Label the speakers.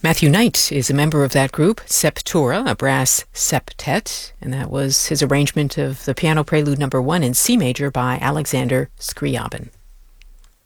Speaker 1: Matthew Knight is a member of that group, Septura, a brass septet, and that was his arrangement of the Piano Prelude No. 1 in C major by Alexander Scriabin.